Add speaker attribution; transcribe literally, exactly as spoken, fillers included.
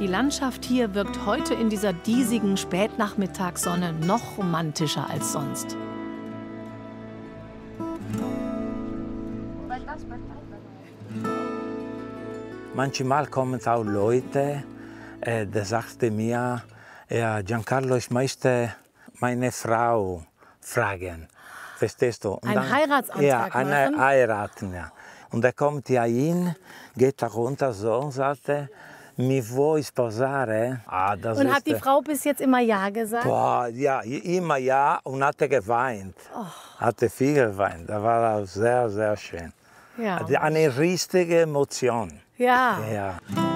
Speaker 1: Die Landschaft hier wirkt heute in dieser diesigen Spätnachmittagssonne noch romantischer als sonst.
Speaker 2: Manchmal kommen auch Leute, äh, der sagte mir, ja, Giancarlo, ich möchte meine Frau fragen. Verstehst du? Und
Speaker 1: Ein
Speaker 2: dann,
Speaker 1: Heiratsantrag
Speaker 2: ja, eine
Speaker 1: machen?
Speaker 2: heiraten, ja. Und er kommt ja hin, geht da runter so und sagte, mi vuoi sposare? Ah, das
Speaker 1: Und
Speaker 2: ist,
Speaker 1: hat die Frau bis jetzt immer Ja gesagt?
Speaker 2: boah, ja, immer ja und hatte geweint.
Speaker 1: Oh.
Speaker 2: Hatte viel geweint. Das war auch sehr, sehr schön.
Speaker 1: Ja.
Speaker 2: Eine richtige Emotion.
Speaker 1: Ja.
Speaker 2: Ja.